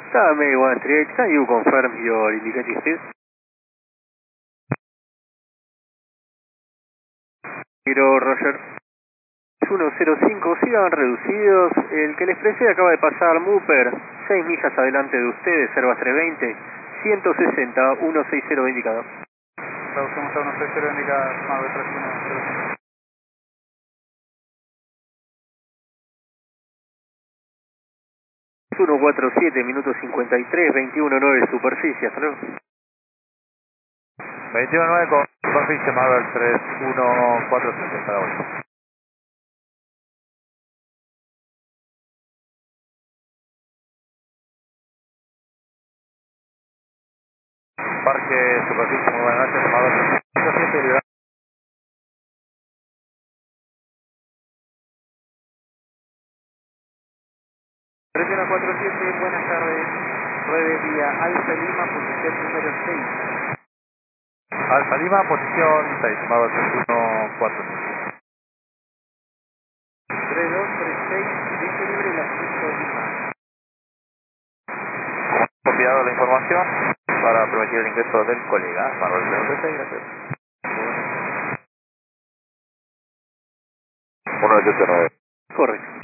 May 138, can you confirm your indicated speed? 0, Roger. 105, sigan reducidos. El que les precede acaba de pasar Mooper, 6 millas adelante de ustedes, Airbus 320, 160, 160 indicado. Reducimos a 160 indicado, más de 3105. 147, minuto 53, 21.9 superficie, hasta luego. 21.9 con superficie, Marvel 3147 para hoy. Parque superficie, muy buenas noches, Marvel 3147, liberado. 3147, buenas tardes. 9 vía Alfa Lima, posición número 6. Alfa Lima, posición 6, Marvel 3147. 3236, viento libre la 5 Lima. Copiado la información para permitir el ingreso del colega, Marvel 3136, gracias. 189. Correcto.